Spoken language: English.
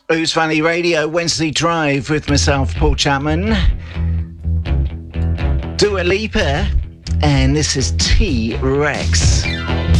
Ooze Valley Radio, Wednesday Drive with myself, Paul Chapman. Dua Lipa, and this is T-Rex.